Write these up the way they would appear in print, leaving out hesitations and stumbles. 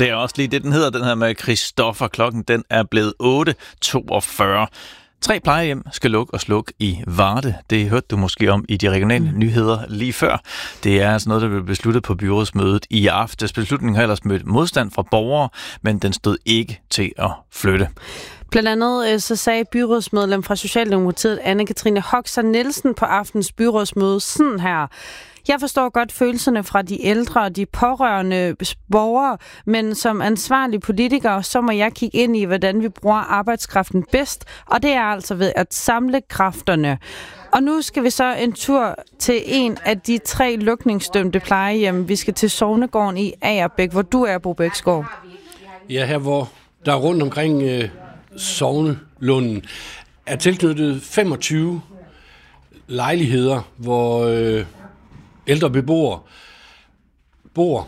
Det er også lige det, den hedder, den her med Christoffer. Klokken, den er blevet 8.42. 3 plejehjem skal lukke og slukke i Varde. Det hørte du måske om i de regionale nyheder lige før. Det er altså noget, der blev besluttet på byrådsmødet i aftes. Beslutningen har ellers mødt modstand fra borgere, men den stod ikke til at flytte. Blandt andet så sagde byrådsmedlem fra Socialdemokratiet, Anne-Katrine Hoxha Nielsen, på aftens byrådsmøde sådan her: Jeg forstår godt følelserne fra de ældre og de pårørende borgere, men som ansvarlig politiker, så må jeg kigge ind i, hvordan vi bruger arbejdskraften bedst, og det er altså ved at samle kræfterne. Og nu skal vi så en tur til en af de 3 lukningsdømte plejehjem. Vi skal til Sognegården i Agerbæk, hvor du er, Bo Bæksgaard. Ja, her hvor der rundt omkring Sognelunden er tilknyttet 25 lejligheder, hvor ældre beboere bor.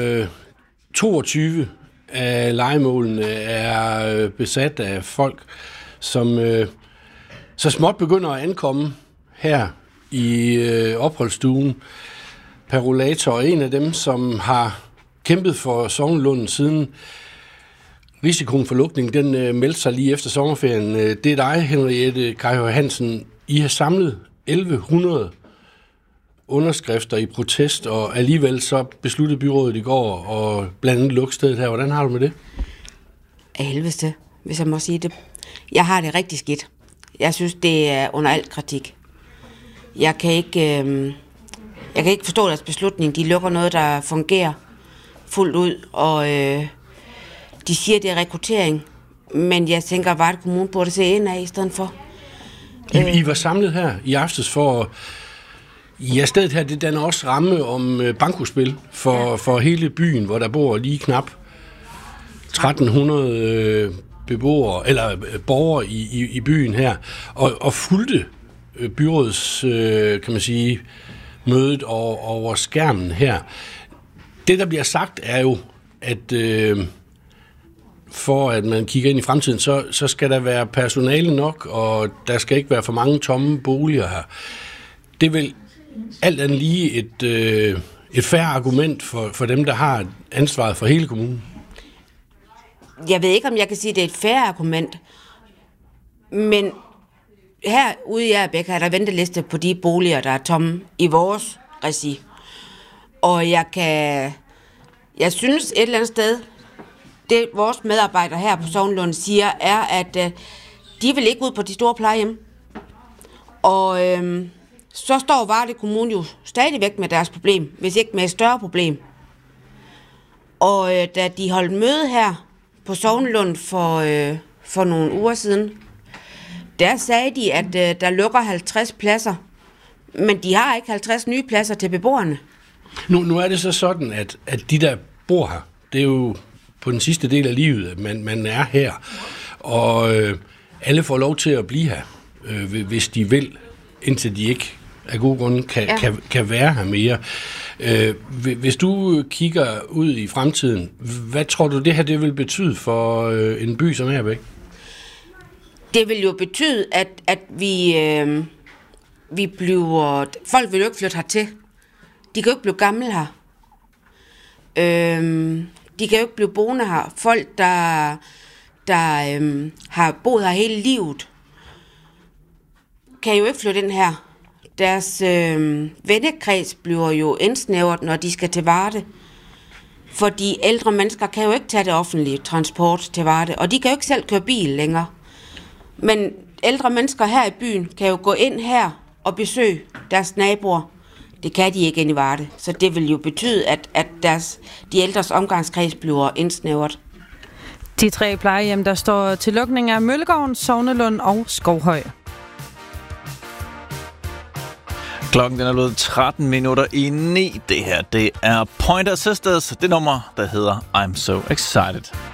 22 af lejemålene er besat af folk, som så småt begynder at ankomme her i opholdsstuen. Per en af dem, som har kæmpet for Sognelunden siden risikoen for lukning, den meldte sig lige efter sommerferien. Det er dig, Henriette Kajhøj Hansen. I har samlet 1100 underskrifter i protest, og alligevel så besluttede byrådet i går og blandt andet lukke stedet her. Hvordan har du med det? Helveste, hvis jeg må sige det. Jeg har det rigtig skidt. Jeg synes, det er under al kritik. Jeg kan ikke forstå deres beslutning. De lukker noget, der fungerer fuldt ud, og de siger, det er rekruttering. Men jeg tænker, at Varde Kommune burde se ind af i stedet for. I var samlet her i aftes for... Ja, stedet her, det danner også ramme om bankospil for hele byen, hvor der bor lige knap 1300 beboere, eller borgere i byen her, og fulgte byrådets, kan man sige, mødet over skærmen her. Det, der bliver sagt, er jo, at for at man kigger ind i fremtiden, så skal der være personale nok, og der skal ikke være for mange tomme boliger her. Det vil alt andet lige et fair argument for dem, der har ansvaret for hele kommunen. Jeg ved ikke, om jeg kan sige, at det er et fair argument, men herude i Agerbæk er der venteliste på de boliger, der er tomme i vores regi. Og jeg synes et eller andet sted, det vores medarbejdere her på Sognelunden siger, er, at de vil ikke ud på de store plejehjem. Og så står Varde Kommune jo stadigvæk med deres problem, hvis ikke med et større problem. Og da de holdt møde her på Sognelunden for nogle uger siden, der sagde de, at der lukker 50 pladser, men de har ikke 50 nye pladser til beboerne. Nu er det så sådan, at de, der bor her, det er jo på den sidste del af livet, at man er her, og alle får lov til at blive her, hvis de vil, indtil de ikke af gode grunde kan være her mere. Hvis du kigger ud i fremtiden, hvad tror du, det her det vil betyde for en by som Agerbæk? Det vil jo betyde, at vi bliver... Folk vil jo ikke flytte hertil. De kan jo ikke blive gamle her. De kan jo ikke blive boende her. Folk, der har boet her hele livet, kan jo ikke flytte ind her. Deres vennekreds bliver jo indsnævret, når de skal til Varde. Fordi ældre mennesker kan jo ikke tage det offentlige transport til Varde, og de kan jo ikke selv køre bil længere. Men ældre mennesker her i byen kan jo gå ind her og besøge deres naboer. Det kan de ikke ind i Varde. Så det vil jo betyde, at de ældres omgangskreds bliver indsnævret. De 3 plejehjem, der står til lukning, er Møllegården, Sognelund og Skovhøj. Klokken den er blevet 13:13. Det her, det er Pointer Sisters. Det nummer, der hedder I'm So Excited.